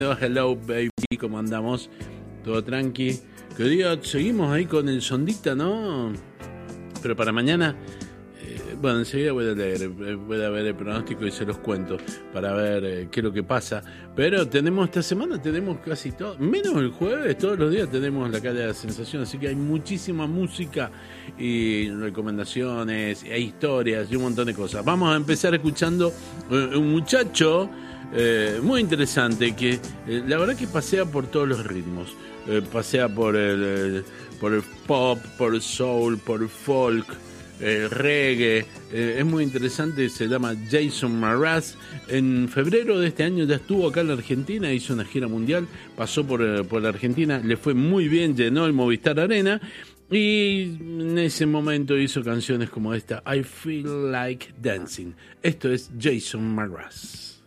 Hello baby, ¿cómo andamos? ¿Todo tranqui? Que día seguimos ahí con el sondita, ¿no? Pero para mañana, bueno, enseguida voy a leer, voy a ver el pronóstico y se los cuento para ver qué es lo que pasa. Pero tenemos esta semana, tenemos casi todo, menos el jueves, todos los días tenemos la calle de la sensación, así que hay muchísima música y recomendaciones, hay historias y un montón de cosas. Vamos a empezar escuchando un muchacho muy interesante que la verdad que pasea por todos los ritmos, pasea por el pop, por el soul, por el folk, el reggae, es muy interesante. Se llama Jason Mraz. En febrero de este año ya estuvo acá en la Argentina, hizo una gira mundial, pasó por la Argentina, le fue muy bien, llenó el Movistar Arena. Y en ese momento hizo canciones como esta, I Feel Like Dancing. Esto es Jason Mraz.